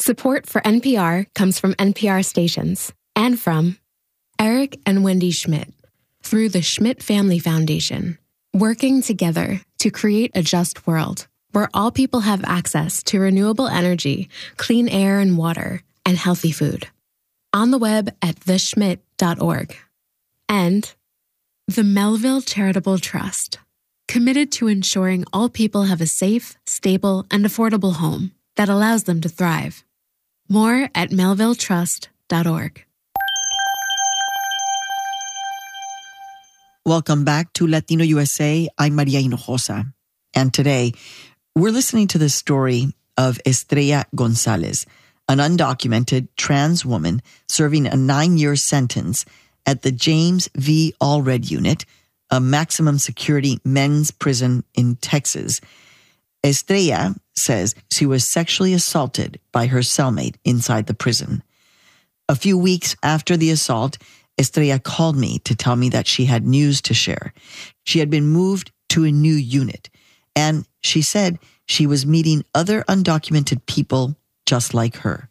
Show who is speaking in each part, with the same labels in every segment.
Speaker 1: Support for NPR comes from NPR stations and from Eric and Wendy Schmidt through the Schmidt Family Foundation, working together to create a just world where all people have access to renewable energy, clean air and water, and healthy food. On the web at theschmidt.org. And the Melville Charitable Trust, committed to ensuring all people have a safe, stable, and affordable home that allows them to thrive. More at melvilletrust.org.
Speaker 2: Welcome back to Latino USA. I'm Maria Hinojosa. And today, we're listening to the story of Estrella Gonzalez, an undocumented trans woman serving a 9-year sentence at the James V. Allred Unit, a maximum security men's prison in Texas. Estrella says she was sexually assaulted by her cellmate inside the prison. A few weeks after the assault, Estrella called me to tell me that she had news to share. She had been moved to a new unit, and she said she was meeting other undocumented people just like her.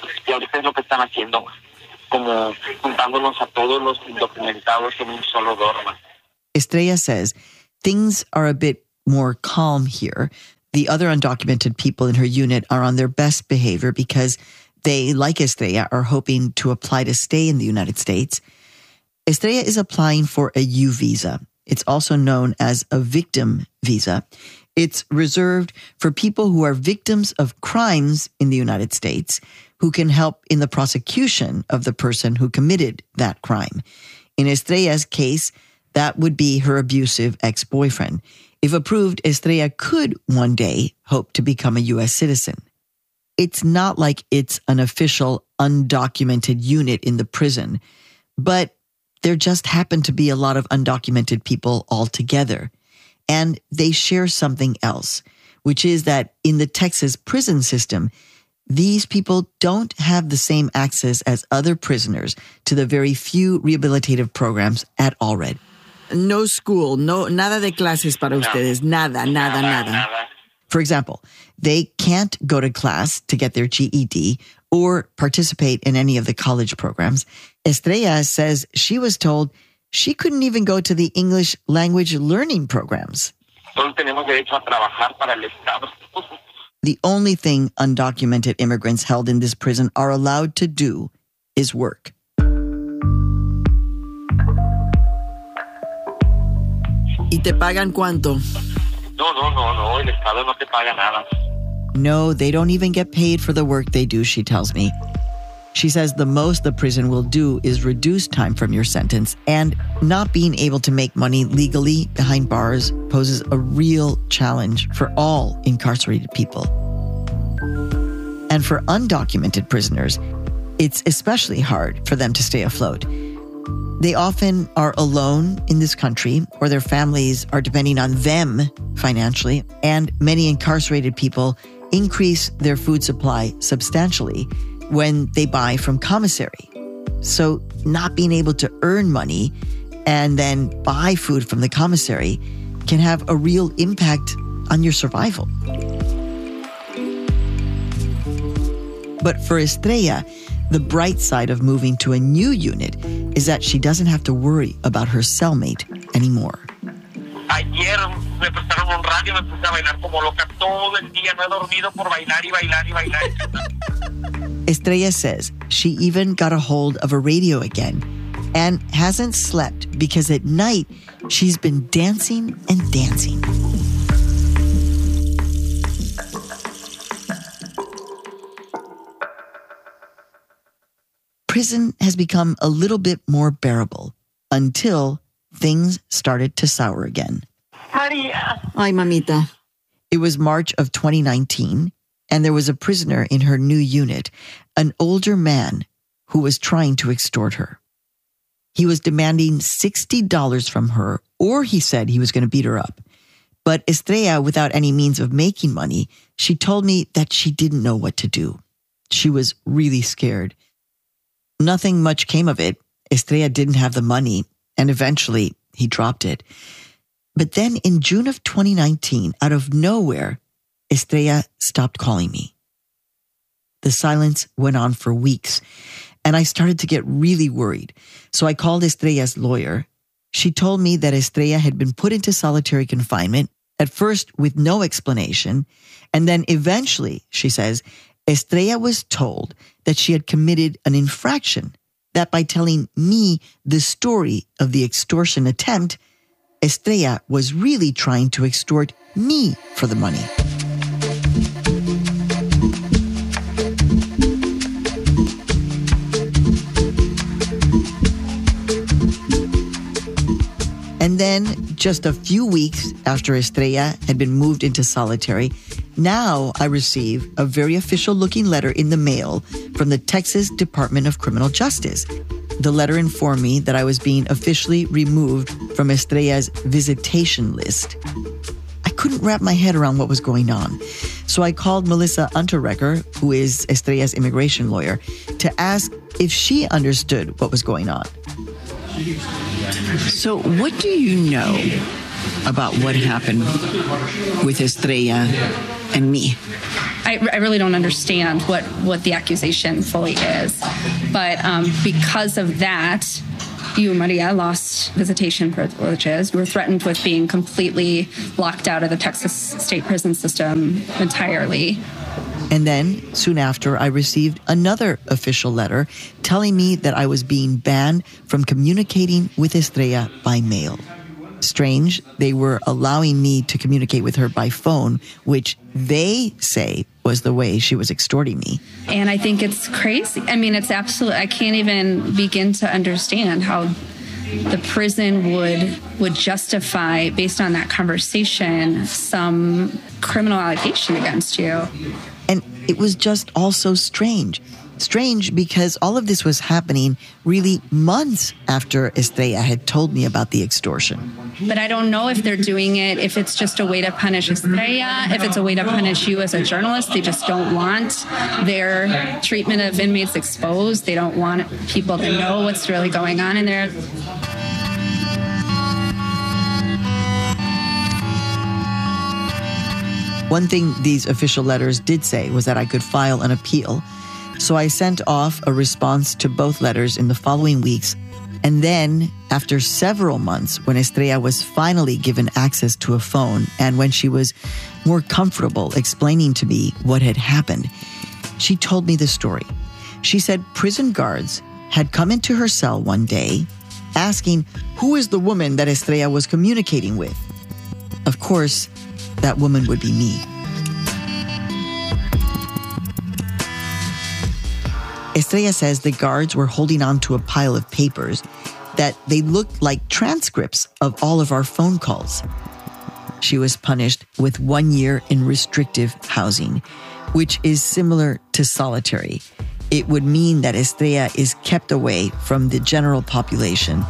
Speaker 2: Estrella says things are a bit more calm here. The other undocumented people in her unit are on their best behavior because they, like Estrella, are hoping to apply to stay in the United States. Estrella is applying for a U visa. It's also known as a victim visa. It's reserved for people who are victims of crimes in the United States who can help in the prosecution of the person who committed that crime. In Estrella's case, that would be her abusive ex-boyfriend. If approved, Estrella could one day hope to become a U.S. citizen. It's not like it's an official undocumented unit in the prison, but there just happen to be a lot of undocumented people altogether. And they share something else, which is that in the Texas prison system, these people don't have the same access as other prisoners to the very few rehabilitative programs at Allred.
Speaker 3: No school, nada de clases para ustedes, nada.
Speaker 2: For example, they can't go to class to get their GED or participate in any of the college programs. Estrella says she was told she couldn't even go to the English language learning programs. The only thing undocumented immigrants held in this prison are allowed to do is work.
Speaker 3: ¿Y te pagan cuánto?
Speaker 4: No, el Estado no te paga nada.
Speaker 2: No, they don't even get paid for the work they do, she tells me. She says the most the prison will do is reduce time from your sentence, and not being able to make money legally behind bars poses a real challenge for all incarcerated people. And for undocumented prisoners, it's especially hard for them to stay afloat. They often are alone in this country, or their families are depending on them financially, and many incarcerated people increase their food supply substantially when they buy from commissary. So not being able to earn money and then buy food from the commissary can have a real impact on your survival. But for Estrella, the bright side of moving to a new unit is that she doesn't have to worry about her cellmate anymore.
Speaker 4: Ayer me prestaron un radio, me puse a bailar como loca todo el día. No he dormido por bailar y bailar y bailar.
Speaker 2: Estrella says she even got a hold of a radio again and hasn't slept because at night she's been dancing and dancing. Prison has become a little bit more bearable until things started to sour again.
Speaker 4: Maria.
Speaker 3: Ay, mamita.
Speaker 2: It was March of 2019, and there was a prisoner in her new unit, an older man who was trying to extort her. He was demanding $60 from her, or he said he was going to beat her up. But Estrella, without any means of making money, she told me that she didn't know what to do. She was really scared. Nothing much came of it. Estrella didn't have the money, and eventually he dropped it. But then in June of 2019, out of nowhere, Estrella stopped calling me. the silence went on for weeks, and I started to get really worried. So I called Estrella's lawyer. She told me that Estrella had been put into solitary confinement, at first with no explanation, and then eventually, she says, Estrella was told that she had committed an infraction, that by telling me the story of the extortion attempt, Estrella was really trying to extort me for the money. And then, just a few weeks after Estrella had been moved into solitary, now I receive a very official-looking letter in the mail from the Texas Department of Criminal Justice. The letter informed me that I was being officially removed from Estrella's visitation list. I couldn't wrap my head around what was going on, so I called Melissa Unterrecker, who is Estrella's immigration lawyer, to ask if she understood what was going on.
Speaker 3: So what do you know about what happened with Estrella and me?
Speaker 5: I really don't understand what the accusation fully is. But because of that, you, Maria, lost visitation privileges. You were threatened with being completely locked out of the Texas state prison system entirely.
Speaker 2: And then, soon after, I received another official letter telling me that I was being banned from communicating with Estrella by mail. Strange, they were allowing me to communicate with her by phone, which they say was the way she was extorting me.
Speaker 5: And I think it's crazy. I mean, it's absolute. I can't even begin to understand how the prison would justify, based on that conversation, some criminal allegation against you.
Speaker 2: And it was just all so strange. Strange because all of this was happening really months after Estrella had told me about the extortion.
Speaker 5: But I don't know if they're doing it, if it's just a way to punish Estrella, if it's a way to punish you as a journalist. They just don't want their treatment of inmates exposed. They don't want people to know what's really going on in there.
Speaker 2: One thing these official letters did say was that I could file an appeal. So I sent off a response to both letters in the following weeks. And then, after several months, when Estrella was finally given access to a phone and when she was more comfortable explaining to me what had happened, she told me the story. She said prison guards had come into her cell one day asking who is the woman that Estrella was communicating with. Of course, that woman would be me. Estrella says the guards were holding on to a pile of papers that they looked like transcripts of all of our phone calls. She was punished with 1 year in restrictive housing, which is similar to solitary. It would mean that Estrella is kept away from the general population.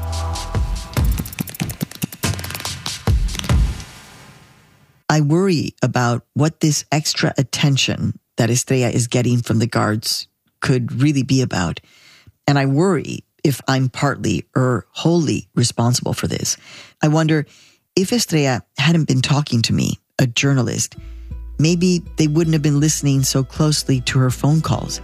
Speaker 2: I worry about what this extra attention that Estrella is getting from the guards could really be about. And I worry if I'm partly or wholly responsible for this. I wonder if Estrella hadn't been talking to me, a journalist, maybe they wouldn't have been listening so closely to her phone calls.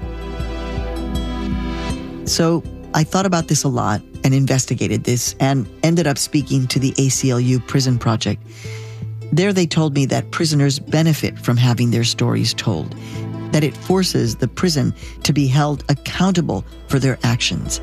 Speaker 2: So I thought about this a lot and investigated this and ended up speaking to the ACLU Prison Project. There they told me that prisoners benefit from having their stories told, that it forces the prison to be held accountable for their actions.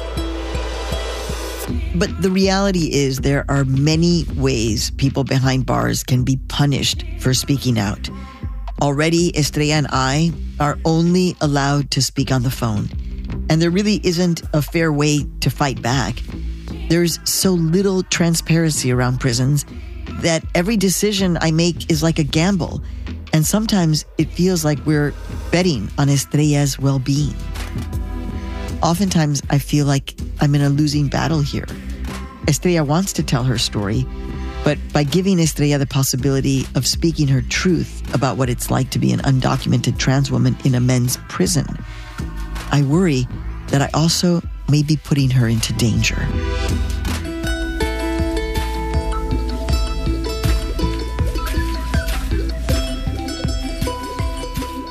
Speaker 2: But the reality is there are many ways people behind bars can be punished for speaking out. Already, Estrella and I are only allowed to speak on the phone, and there really isn't a fair way to fight back. There's so little transparency around prisons that every decision I make is like a gamble, and sometimes it feels like we're betting on Estrella's well-being. Oftentimes, I feel like I'm in a losing battle here. Estrella wants to tell her story, but by giving Estrella the possibility of speaking her truth about what it's like to be an undocumented trans woman in a men's prison, I worry that I also may be putting her into danger.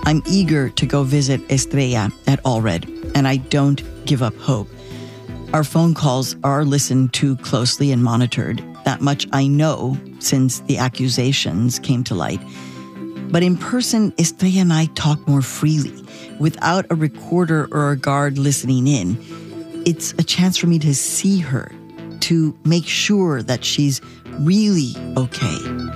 Speaker 2: I'm eager to go visit Estrella at Allred, and I don't give up hope. Our phone calls are listened to closely and monitored. That much I know since the accusations came to light. But in person, Estrella and I talk more freely, without a recorder or a guard listening in. It's a chance for me to see her, to make sure that she's really okay.